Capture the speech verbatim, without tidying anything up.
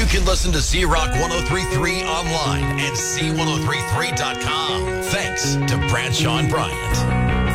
You can listen to Z-Rock one oh three point three online at Z one oh three three dot com. Thanks to Bradshaw and Bryant.